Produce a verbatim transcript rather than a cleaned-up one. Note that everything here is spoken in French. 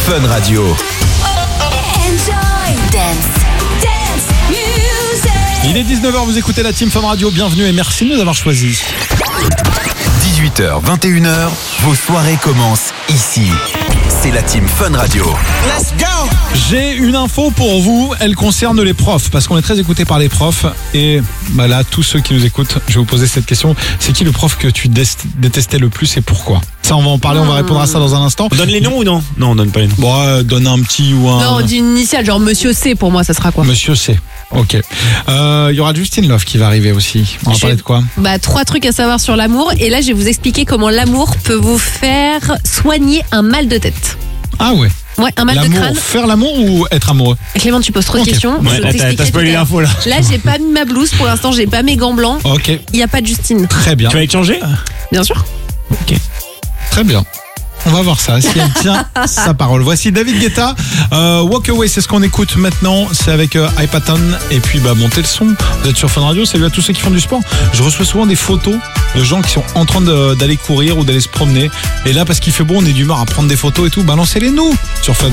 Fun Radio. Enjoy Dance. Dance Music. Il est dix-neuf heures, vous écoutez la Team Fun Radio, bienvenue et merci de nous avoir choisis. dix-huit heures, vingt et une heures, vos soirées commencent ici. C'est la Team Fun Radio. Let's go! J'ai une info pour vous, elle concerne les profs, parce qu'on est très écouté par les profs. Et bah là, tous ceux qui nous écoutent, je vais vous poser cette question. C'est qui le prof que tu dé- détestais le plus et pourquoi? Ça, on va en parler, on va répondre à ça dans un instant. On donne les noms ou non? Non, on donne pas les noms. Bon, euh, donne un petit ou un... Non, on dit une initiale, genre Monsieur C pour moi, ça sera quoi? Monsieur C. Ok. Euh, Il y aura Justine Love qui va arriver aussi. On va Je- parler de quoi? Bah, trois trucs à savoir sur l'amour. Et là, je vais vous expliquer comment l'amour peut vous faire soigner un mal de tête. Ah ouais. Ouais, un mal de L'amour, crâne. faire l'amour ou être amoureux? Clément, tu poses trop de Ok. questions. Ouais, Je là, t'as, t'expliquerai t'as spoilé tout à l'heure. l'info là. Là, j'ai pas mis ma blouse pour l'instant, j'ai pas mes gants blancs. Ok, Il n'y a pas de Justine. très bien. Tu vas y changer? Bien sûr. Ok. Très bien. On va voir ça, si elle tient sa parole. Voici David Guetta, euh, Walk Away, c'est ce qu'on écoute maintenant. C'est avec euh, iPaton. Et puis, bah, montez le son. Vous êtes sur Fun Radio, salut à tous ceux qui font du sport. Je reçois souvent des photos de gens qui sont en train de- d'aller courir ou d'aller se promener. Et là, parce qu'il fait beau, on est d'humeur à prendre des photos et tout. Balancez-les nous sur Fun.